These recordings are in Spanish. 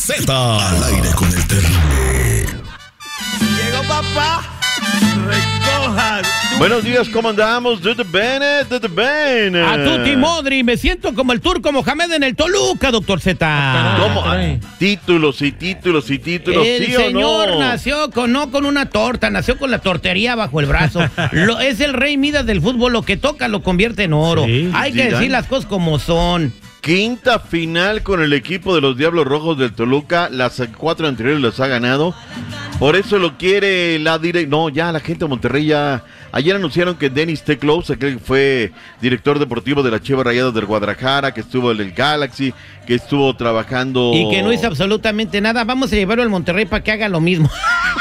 Z. Al aire con el terrible. Llegó papá. Recojan. Buenos días, ¿cómo andamos? Desde Bennett. A tutti modri, me siento como el turco Mohamed en el Toluca, doctor Z. ¿Cómo? Títulos y títulos y títulos, El ¿sí o señor no? nació no con una torta, nació con la tortería bajo el brazo. Es el rey Midas del fútbol, lo que toca lo convierte en oro. Sí, Hay que Zidane. decir las cosas como son. Quinta final con el equipo de los Diablos Rojos del Toluca. Las 4 anteriores las ha ganado. Por eso lo quiere la No, ya la gente de Monterrey ya... Ayer anunciaron que Dennis T. Close, aquel que fue director deportivo de las Chivas Rayadas del Guadalajara, que estuvo en el Galaxy, que estuvo trabajando... Y que no hizo absolutamente nada. Vamos a llevarlo al Monterrey para que haga lo mismo.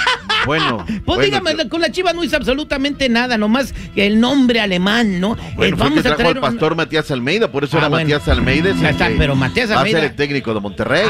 Bueno. Pues dígame, con la Chiva no hizo absolutamente nada, nomás el nombre alemán, ¿no? Bueno, fue que trajo al pastor Matías Almeida, por eso era bueno. Matías Almeida. Ya está, pero Matías Almeida va a ser el técnico de Monterrey.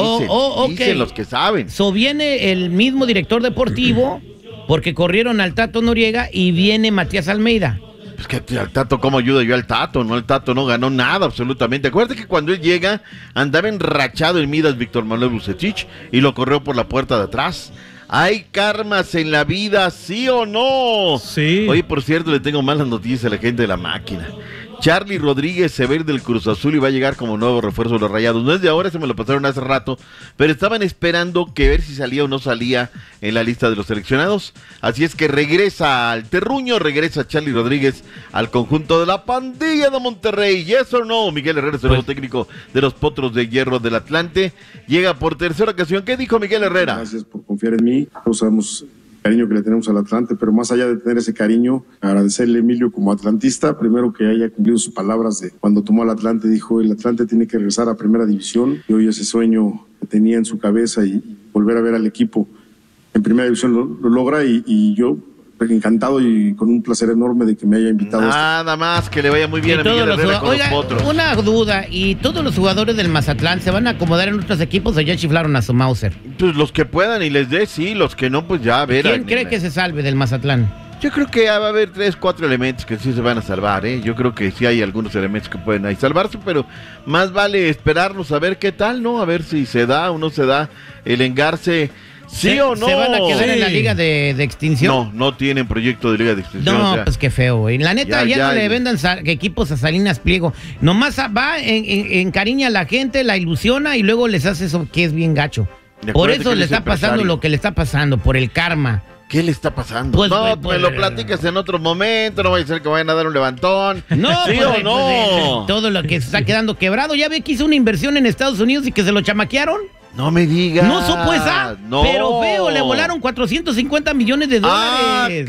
Ok. Dicen los que saben. Viene el mismo director deportivo, porque corrieron al Tato Noriega, y viene Matías Almeida. Pues que al Tato, ¿cómo ayuda yo al Tato? No, el Tato no ganó nada absolutamente. Acuérdate que cuando él llega, andaba enrachado en Midas Víctor Manuel Vucetich y lo corrió por la puerta de atrás. ¿Hay karmas en la vida, sí o no? Sí. Oye, por cierto, le tengo malas noticias a la gente de la máquina. Charlie Rodríguez se va a ir del Cruz Azul y va a llegar como nuevo refuerzo de los Rayados. No es de ahora, se me lo pasaron hace rato, pero estaban esperando que ver si salía o no salía en la lista de los seleccionados. Así es que regresa al terruño, regresa Charlie Rodríguez al conjunto de la pandilla de Monterrey. ¿Yes o no? Miguel Herrera es el nuevo técnico de los Potros de Hierro del Atlante. Llega por tercera ocasión. ¿Qué dijo Miguel Herrera? Gracias por confiar en mí. Todos sabemos el cariño que le tenemos al Atlante, pero más allá de tener ese cariño, agradecerle a Emilio como atlantista, primero que haya cumplido sus palabras de cuando tomó al Atlante, dijo el Atlante tiene que regresar a primera división, y hoy ese sueño que tenía en su cabeza y volver a ver al equipo en primera división lo logra, y yo encantado y con un placer enorme de que me haya invitado. Nada más, que le vaya muy bien a Miguel Herrera con los Potros. Una duda, ¿y todos los jugadores del Mazatlán se van a acomodar en otros equipos o ya chiflaron a su Mauser? Pues los que puedan y les dé, sí, los que no, pues ya a ver. ¿Quién cree que se salve del Mazatlán? Yo creo que va a haber 3, 4 elementos que sí se van a salvar, ¿eh? Yo creo que sí hay algunos elementos que pueden ahí salvarse, pero más vale esperarnos a ver qué tal, ¿no? A ver si se da o no se da el engarce. ¿Sí o no? ¿Se van a quedar en la liga de extinción? No tienen proyecto de liga de extinción. No, o sea, pues qué feo, güey. La neta, ya no le vendan equipos a Salinas Pliego. Nomás va, encariña a la gente, la ilusiona y luego les hace eso que es bien gacho. Por eso le está pasando lo que le está pasando, por el karma. ¿Qué le está pasando? Pues, me lo platicas en otro momento, no vaya a ser que vayan a dar un levantón. No, ¿sí o no? Todo lo que se está quedando quebrado. Ya ve que hizo una inversión en Estados Unidos y que se lo chamaquearon. No me digas. No supo esa, no. Pero feo, le volaron 450 millones de dólares.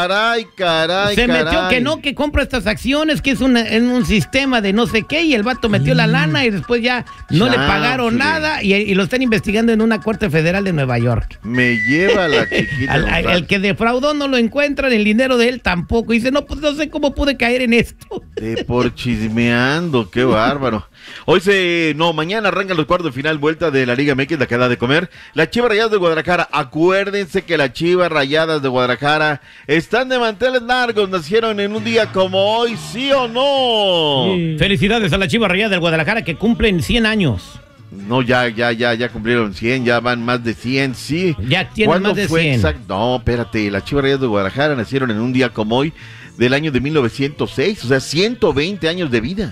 Caray. Se metió que compra estas acciones, que es en un sistema de no sé qué, y el vato metió la lana y después ya no le pagaron nada y lo están investigando en una corte federal de Nueva York. Me lleva la chiquita. El que defraudó no lo encuentran, el dinero de él tampoco. Y dice, no, pues no sé cómo pude caer en esto. Por chismeando, qué bárbaro. Mañana arrancan los cuartos de final, vuelta de la Liga MX, la que da de comer. Las Chivas Rayadas de Guadalajara, acuérdense que las Chivas Rayadas de Guadalajara están de manteles largos, nacieron en un día como hoy, ¿sí o no? Sí. Felicidades a la Chivas Rayadas del Guadalajara que cumplen 100 años. No, ya cumplieron 100, ya van más de 100, sí. Ya tienen más de 100. No, espérate, las Chivas Rayadas de Guadalajara nacieron en un día como hoy del año de 1906, o sea, 120 años de vida.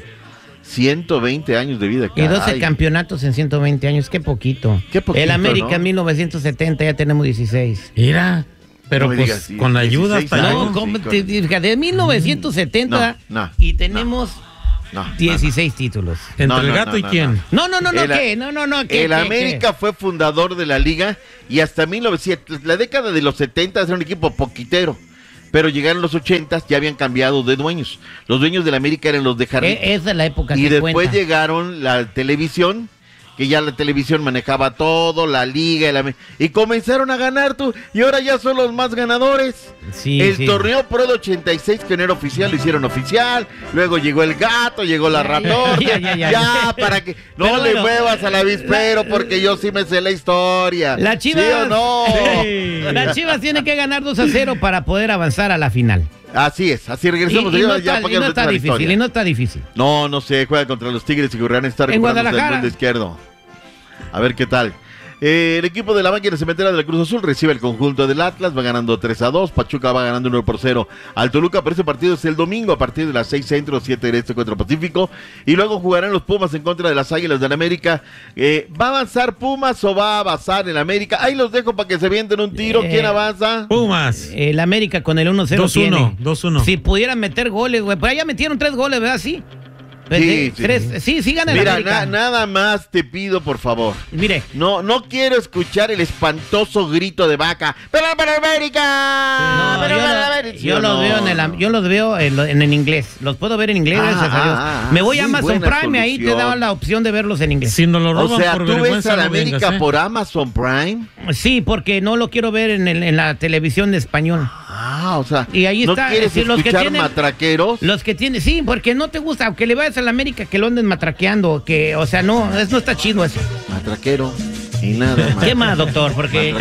120 años de vida. Caray. Y 12 campeonatos en 120 años, qué poquito. El América, ¿no? En 1970 ya tenemos 16. Mira, pero no pues digas, con ayuda hasta allá. No, de 1970 y tenemos 16 títulos. ¿Entre el gato y quién? No, ¿qué? El América fue fundador de la liga y hasta 1900, la década de los 70 era un equipo poquitero. Pero llegaron los 80s, ya habían cambiado de dueños. Los dueños de la América eran los de Jarrín. Esa es la época y que después cuenta. Llegaron la televisión, que ya la televisión manejaba todo, la liga, y comenzaron a ganar y ahora ya son los más ganadores. El torneo Pro de 86, que no era oficial, lo hicieron oficial, luego llegó el gato, llegó la ratón, ya, para que no le muevas al avispero, porque yo sí me sé la historia. La Chivas, ¿sí o no? Sí. La Chivas tiene que ganar 2-0 para poder avanzar a la final. Así es, así regresamos. Y no está difícil. No sé, juega contra los Tigres y Gurrián está recuperando el mundo izquierdo. A ver qué tal. El equipo de la máquina cementera de la Cruz Azul recibe el conjunto del Atlas, va ganando 3-2, Pachuca va ganando 1-0 al Toluca, pero ese partido es el domingo a partir de las 6 centro, 7 del este contra Pacífico, y luego jugarán los Pumas en contra de las Águilas del América. ¿Va a avanzar Pumas o va a avanzar el América? Ahí los dejo para que se vienten un tiro. ¿Quién avanza? Pumas. El América con el 1-0 2-1. Si pudieran meter goles, güey, pues ya metieron 3 goles, ¿verdad? Sí. Sí, gana el América. Nada más te pido, por favor. Mire. No quiero escuchar el espantoso grito de Vaca. ¡Pero para América! Yo los veo en el inglés. Los puedo ver en inglés, gracias a Dios. Me voy a Amazon Prime, solución. Ahí te daban la opción de verlos en inglés. Si no lo roban, o sea, por ¿tú ves a la no América vengas, por Amazon Prime? Sí, porque no lo quiero ver en la televisión de español. O sea, y ahí ¿no está, quieres escuchar matraqueros? Los que tienen, sí, porque no te gusta, aunque le vayas a la América, que lo anden matraqueando, que, o sea, no está chido eso. Matraquero y nada más. ¿Qué más, doctor? Porque...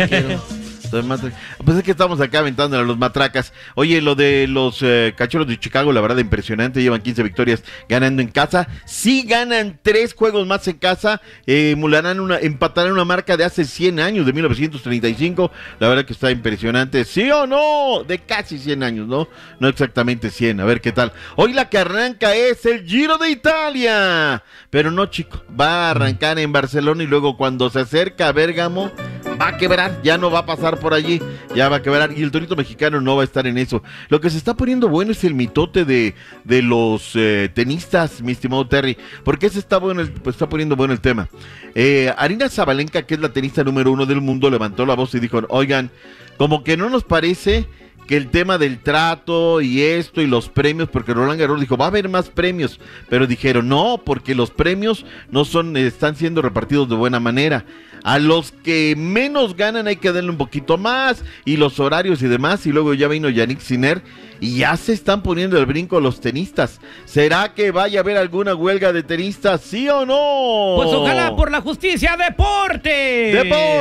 Pues es que estamos acá aventándole a los matracas. Oye, lo de los Cachorros de Chicago, la verdad impresionante, llevan 15 victorias ganando en casa. Sí ganan 3 juegos más en casa, empatarán una marca de hace 100 años, de 1935. La verdad que está impresionante, ¿sí o no? De casi 100 años, ¿no? No exactamente 100, a ver qué tal. Hoy la que arranca es el Giro de Italia, pero no, chico, va a arrancar en Barcelona y luego cuando se acerca a Bérgamo va a quebrar, ya no va a pasar por allí, ya va a quebrar, y el torito mexicano no va a estar en eso. Lo que se está poniendo bueno es el mitote de los tenistas, mi estimado Terry, porque se está poniendo bueno el tema. Aryna Sabalenka, que es la tenista número 1 del mundo, levantó la voz y dijo, oigan, como que no nos parece que el tema del trato y esto y los premios, porque Roland Garros dijo, va a haber más premios, pero dijeron, no, porque los premios están siendo repartidos de buena manera. A los que menos ganan hay que darle un poquito más, y los horarios y demás, y luego ya vino Yannick Sinner, y ya se están poniendo el brinco los tenistas. ¿Será que vaya a haber alguna huelga de tenistas, sí o no? Pues ojalá por la justicia, ¡deporte!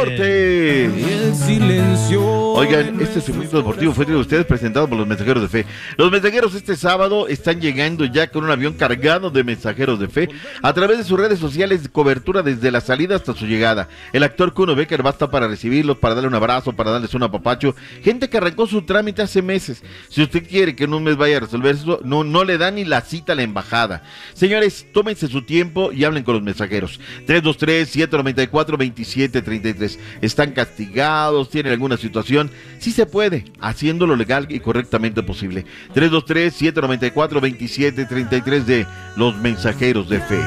El silencio. Oigan, este segmento deportivo fue de ustedes presentado por los Mensajeros de Fe. Los Mensajeros este sábado están llegando ya con un avión cargado de Mensajeros de Fe a través de sus redes sociales, de cobertura desde la salida hasta su llegada. El actor Kuno Becker va a estar para recibirlos, para darle un abrazo, para darles un apapacho. Gente que arrancó su trámite hace meses. Si usted quiere que en un mes vaya a resolver eso, no le da ni la cita a la embajada. Señores, tómense su tiempo y hablen con los Mensajeros. 323-794-2733. Están castigados, tienen alguna situación. Sí se puede, haciéndolo legal y correctamente posible. 323-794-2733 de los Mensajeros de Fe.